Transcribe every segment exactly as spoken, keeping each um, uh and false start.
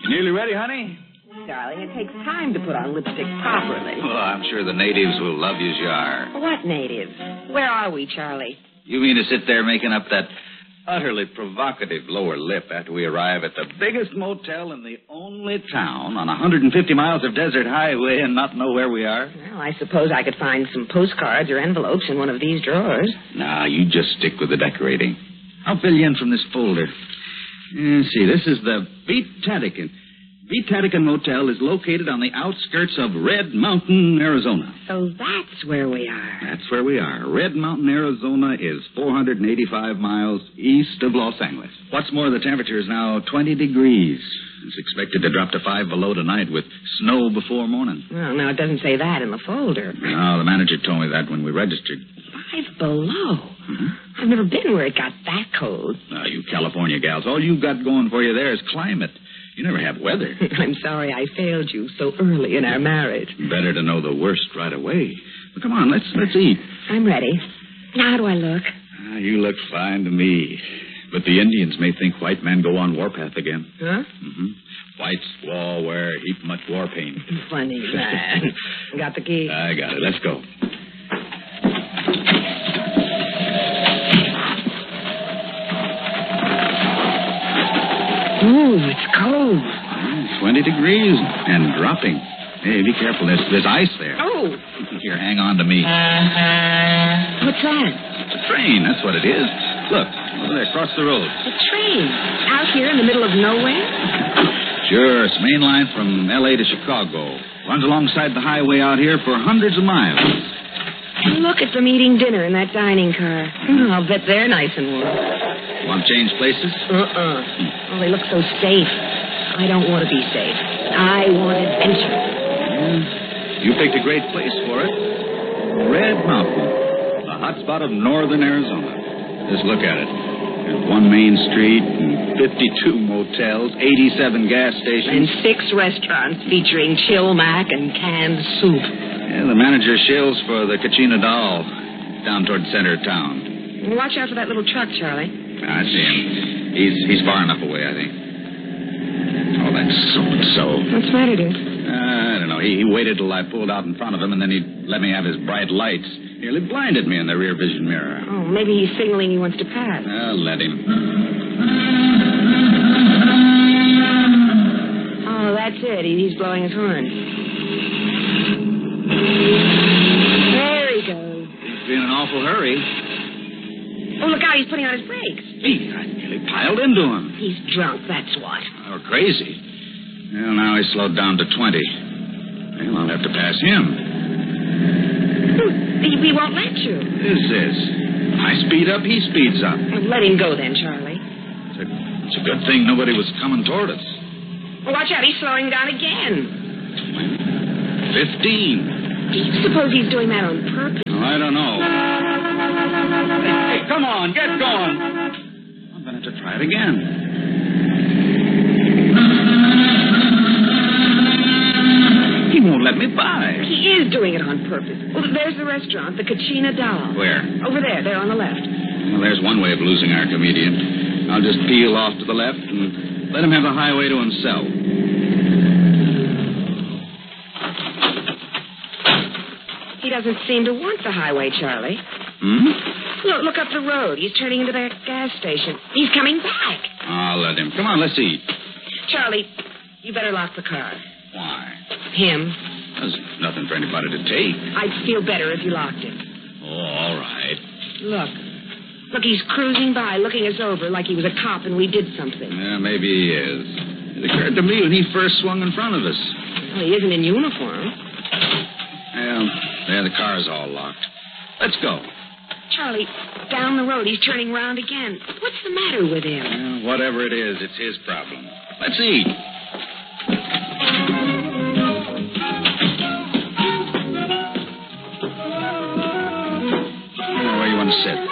You nearly ready, honey? Darling, it takes time to put on lipstick properly. Well, I'm sure the natives will love you as you are. What natives? Where are we, Charlie? You mean to sit there making up that utterly provocative lower lip after we arrive at the biggest motel in the only town on one hundred fifty miles of desert highway and not know where we are? Well, I suppose I could find some postcards or envelopes in one of these drawers. Nah, you just stick with the decorating. I'll fill you in from this folder. Uh, see, this is the Beat-Tadican. Beat-Tadican Motel is located on the outskirts of Red Mountain, Arizona. So that's where we are. That's where we are. Red Mountain, Arizona is four hundred eighty-five miles east of Los Angeles. What's more, the temperature is now twenty degrees. It's expected to drop to five below tonight with snow before morning. Well, now, it doesn't say that in the folder. No, the manager told me that when we registered. Five below? Mm-hmm. I've never been where it got that cold. Now, you California gals, all you've got going for you there is climate. You never have weather. I'm sorry I failed you so early in our marriage. Better to know the worst right away. Well, come on, let's let's eat. I'm ready. Now, how do I look? Ah, you look fine to me. But the Indians may think white men go on warpath again. Huh? Mm-hmm. White squaw wear heap much war paint. Funny man. Got the key? I got it. Let's go. Ooh, it's cold. twenty degrees and dropping. Hey, be careful. There's, there's ice there. Oh. Here, hang on to me. What's that? It's a train. That's what it is. Look, over there, across the road. A train? Out here in the middle of nowhere? Sure. It's main line from L A to Chicago. Runs alongside the highway out here for hundreds of miles. And look at them eating dinner in that dining car. Oh, I'll bet they're nice and warm. Want to change places? Uh-uh. Oh, they look so safe. I don't want to be safe. I want adventure. Yeah. You picked a great place for it. Red Mountain, the hot spot of northern Arizona. Just look at it. There's one main street and fifty-two motels, eighty-seven gas stations. And six restaurants featuring chill mac and canned soup. Yeah, the manager shills for the Kachina Doll down toward the center of town. Watch out for that little truck, Charlie. I see him. He's he's far enough away, I think. Oh, that's so-and-so. What's the matter, dear? Uh, I don't know. He, he waited till I pulled out in front of him, and then he let me have his bright lights. Nearly blinded me in the rear vision mirror. Oh, maybe he's signaling he wants to pass. Uh, let him. Oh, that's it. He, he's blowing his horn. There he goes. He's in an awful hurry. Oh, look out. He's putting on his brakes. Gee, I nearly piled into him. He's drunk, that's what. Or crazy. Well, now he's slowed down to twenty. Well, I'll have to pass him. He, he won't let you. This is. I speed up, he speeds up. Well, let him go then, Charlie. It's a, it's a good thing nobody was coming toward us. Well, watch out. He's slowing down again. Fifteen. Do you suppose he's doing that on purpose? Oh, I don't know. Hey, hey, come on, get going. I'm going to have to try it again. He won't let me by. He is doing it on purpose. Well, there's the restaurant, the Kachina Doll. Where? Over there, there on the left. Well, there's one way of losing our comedian. I'll just peel off to the left and let him have the highway to himself. He doesn't seem to want the highway, Charlie. Hmm? Look, look up the road. He's turning into that gas station. He's coming back. I'll let him. Come on, let's eat. Charlie, you better lock the car. Why? Him. There's nothing for anybody to take. I'd feel better if you locked it. Oh, all right. Look. Look, he's cruising by, looking us over like he was a cop and we did something. Yeah, maybe he is. It occurred to me when he first swung in front of us. Well, he isn't in uniform. Well, there, the car's all locked. Let's go. Charlie, down the road, he's turning round again. What's the matter with him? Well, whatever it is, it's his problem. Let's eat. Where you want to sit?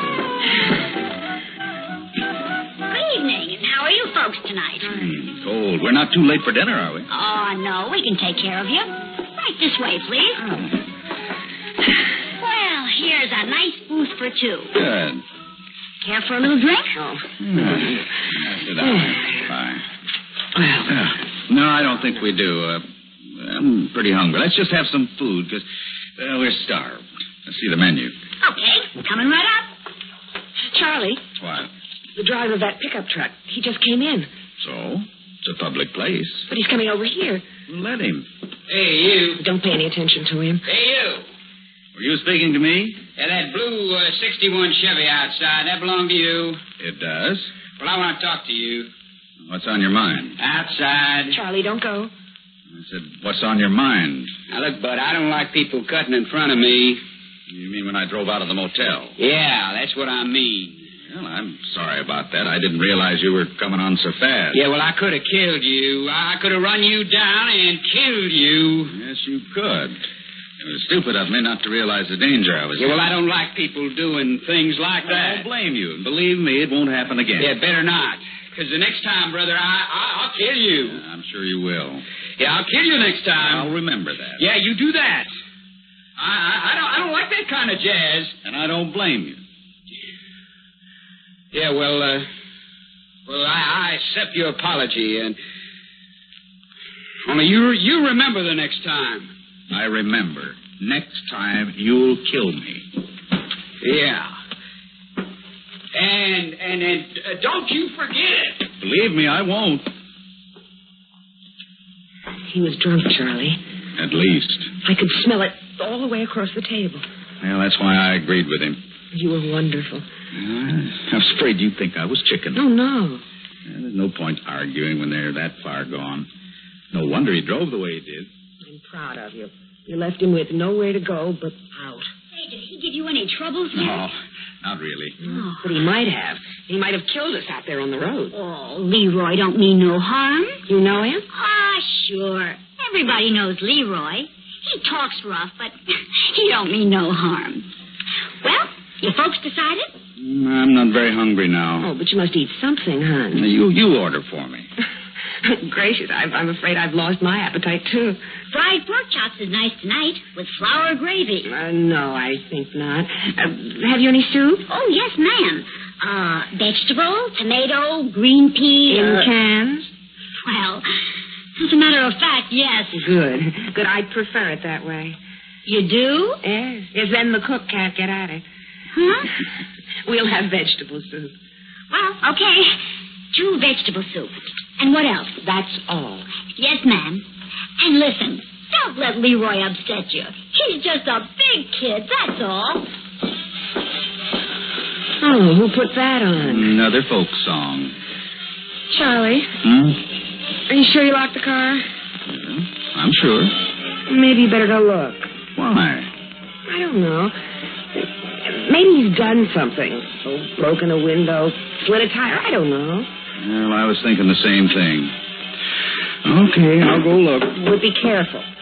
Good evening. And how are you folks tonight? Mm, cold. We're not too late for dinner, are we? Oh, no, we can take care of you. Right this way, please. Oh. Well, here's a nice booth for two. Good. Care for a little drink? Oh. Mm. Sit down. Bye. Well, Uh, No, I don't think we do. Uh, I'm pretty hungry. Let's just have some food, because uh, we're starved. Let's see the menu. Okay, coming right up. Charlie, What? the driver of that pickup truck, he just came in. So? It's a public place. But he's coming over here. Let him. Hey, you. Don't pay any attention to him. Hey, you. Were you speaking to me? Yeah, that blue uh, sixty-one Chevy outside, that belong to you? It does. Well, I want to talk to you. What's on your mind? Outside. Charlie, don't go. I said, what's on your mind? Now, look, Bud, I don't like people cutting in front of me. You mean when I drove out of the motel? Yeah, that's what I mean. Well, I'm sorry about that. I didn't realize you were coming on so fast. Yeah, well, I could have killed you. I could have run you down and killed you. Yes, you could. It was stupid of me not to realize the danger I was Yeah, in. well, I don't like people doing things like I that. don't blame you. And believe me, it won't happen again. Yeah, better not. Because the next time, brother, I, I, I'll kill you. Yeah, I'm sure you will. Yeah, I'll kill you next time. I'll remember that. Yeah, you do that. I, I, I don't I don't like that kind of jazz. And I don't blame you. Yeah, well, uh, well, I, I accept your apology, and only you you remember the next time. I remember. Next time, you'll kill me. Yeah. And and and uh, don't you forget it. Believe me, I won't. He was drunk, Charlie. At least. I could smell it all the way across the table. Well, that's why I agreed with him. You were wonderful. I was afraid you'd think I was chicken. Oh, no. Yeah, there's no point arguing when they're that far gone. No wonder he drove the way he did. I'm proud of you. You left him with nowhere to go but out. Hey, did he give you any trouble, sir? No, not really. Oh. But he might have. He might have killed us out there on the road. Oh, Leroy don't mean no harm. You know him? Ah, sure. Everybody knows Leroy. He talks rough, but he don't mean no harm. Well, you folks decided? I'm not very hungry now. Oh, but you must eat something, hon. You you order for me. Gracious, I'm, I'm afraid I've lost my appetite, too. Fried pork chops is nice tonight with flour gravy. Uh, no, I think not. Uh, have you any soup? Oh, yes, ma'am. Uh, vegetable, tomato, green pea. In uh, cans? Well, as a matter of fact, yes. Good. Good. I'd prefer it that way. You do? Yes. Yes, then the cook can't get at it. Huh? We'll have vegetable soup. Well, okay. Two vegetable soup. And what else? That's all. Yes, ma'am. And listen, don't let Leroy upset you. He's just a big kid, that's all. Oh, who put that on? Another folk song. Charlie, Hmm? are you sure you locked the car? Yeah, I'm sure. Maybe you better go look. Why? I don't know. Maybe he's done something. Oh, broken a window, slit a tire. I don't know. Well, I was thinking the same thing. Okay, I'll go look. But be careful.